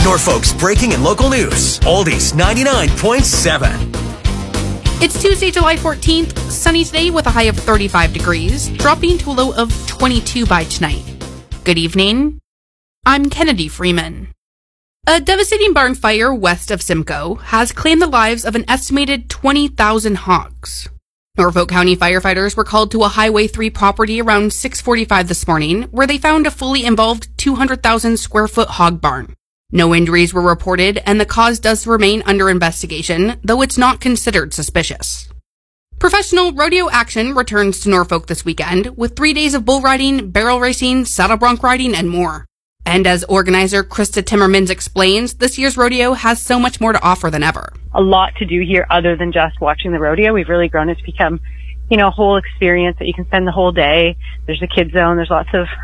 Norfolk's breaking and local news. Oldies 99.7. It's Tuesday, July 14th, sunny today with a high of 35 degrees, dropping to a low of 22 by tonight. Good evening. I'm Kennedy Freeman. A devastating barn fire west of Simcoe has claimed the lives of an estimated 20,000 hogs. Norfolk County firefighters were called to a Highway 3 property around 6:45 this morning, where they found a fully involved 200,000 square foot hog barn. No injuries were reported, and the cause does remain under investigation, though it's not considered suspicious. Professional rodeo action returns to Norfolk this weekend, with 3 days of bull riding, barrel racing, saddle bronc riding, and more. And as organizer Krista Timmermans explains, this year's rodeo has so much more to offer than ever. A lot to do here other than just watching the rodeo. We've really grown it to become, a whole experience that you can spend the whole day. There's a kids zone. There's lots of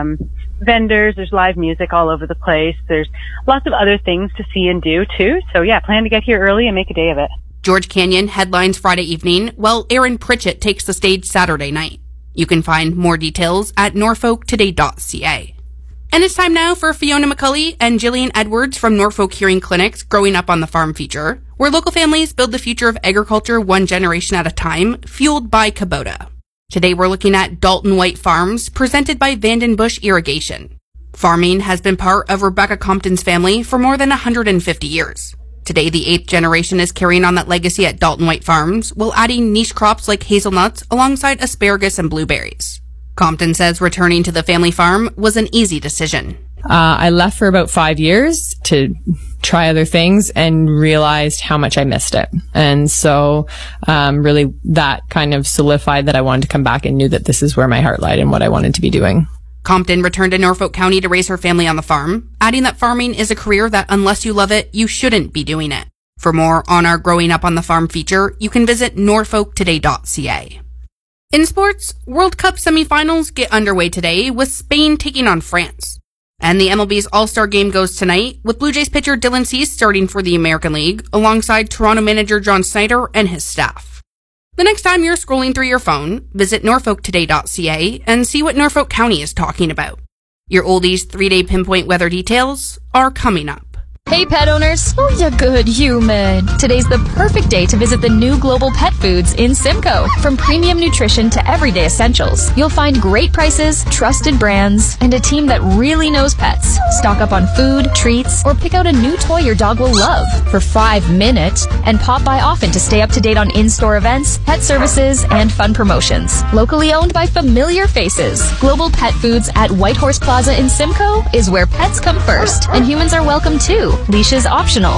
vendors. There's live music all over the place. There's lots of other things to see and do too. So yeah, plan to get here early and make a day of it. George Canyon headlines Friday evening, while Aaron Pritchett takes the stage Saturday night. You can find more details at norfolktoday.ca. And it's time now for Fiona McCulley and Jillian Edwards from Norfolk Hearing Clinic's Growing Up on the Farm feature, where local families build the future of agriculture one generation at a time, fueled by Kubota. Today we're looking at Dalton White Farms, presented by Vandenbush Irrigation. Farming has been part of Rebecca Compton's family for more than 150 years. Today the 8th generation is carrying on that legacy at Dalton White Farms, while adding niche crops like hazelnuts alongside asparagus and blueberries. Compton says returning to the family farm was an easy decision. I left for about 5 years to try other things and realized how much I missed it. And so really that kind of solidified that I wanted to come back and knew that this is where my heart lied and what I wanted to be doing. Compton returned to Norfolk County to raise her family on the farm, adding that farming is a career that unless you love it, you shouldn't be doing it. For more on our Growing Up on the Farm feature, you can visit norfolktoday.ca. In sports, World Cup semifinals get underway today with Spain taking on France. And the MLB's All-Star Game goes tonight with Blue Jays pitcher Dylan Cease starting for the American League alongside Toronto manager John Snyder and his staff. The next time you're scrolling through your phone, visit norfolktoday.ca and see what Norfolk County is talking about. Your Oldies 3-day pinpoint weather details are coming up. Hey pet owners, oh you good human. Today's the perfect day to visit the new Global Pet Foods in Simcoe. From premium nutrition to everyday essentials, you'll find great prices, trusted brands, and a team that really knows pets. Stock up on food, treats, or pick out a new toy your dog will love for 5 minutes and pop by often to stay up to date on in-store events, pet services, and fun promotions. Locally owned by familiar faces, Global Pet Foods at Whitehorse Plaza in Simcoe is where pets come first, and humans are welcome too. Leashes optional.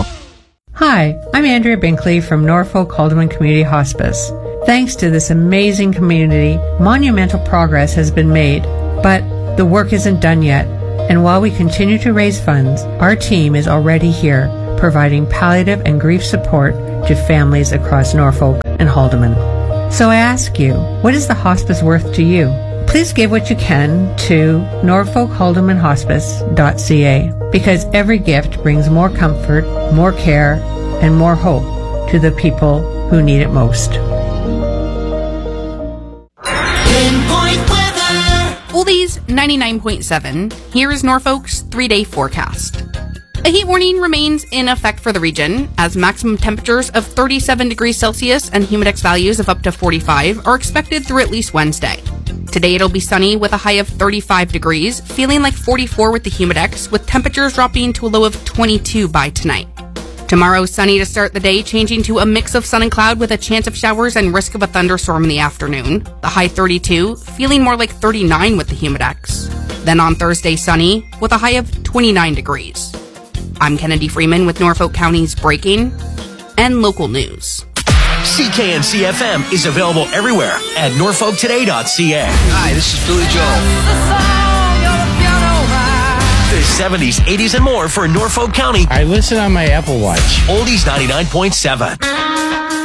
Hi, I'm Andrea Binkley from Norfolk Haldeman Community Hospice. Thanks to this amazing community, monumental progress has been made, but the work isn't done yet. And while we continue to raise funds, our team is already here, providing palliative and grief support to families across Norfolk and Haldeman. So I ask you, what is the hospice worth to you? Please give what you can to norfolkhaldemanhospice.ca, because every gift brings more comfort, more care, and more hope to the people who need it most. Oldies 99.7, here is Norfolk's 3-day forecast. A heat warning remains in effect for the region, as maximum temperatures of 37 degrees Celsius and humidex values of up to 45 are expected through at least Wednesday. Today it'll be sunny with a high of 35 degrees, feeling like 44 with the humidex, with temperatures dropping to a low of 22 by tonight. Tomorrow, sunny to start the day, changing to a mix of sun and cloud with a chance of showers and risk of a thunderstorm in the afternoon. The high 32, feeling more like 39 with the humidex. Then on Thursday, sunny with a high of 29 degrees. I'm Kennedy Freeman with Norfolk County's breaking and local news. CKNC-FM is available everywhere at norfolktoday.ca. Hi, this is Billy Joel. The 70s, 80s, and more for Norfolk County. I listen on my Apple Watch. Oldies 99.7.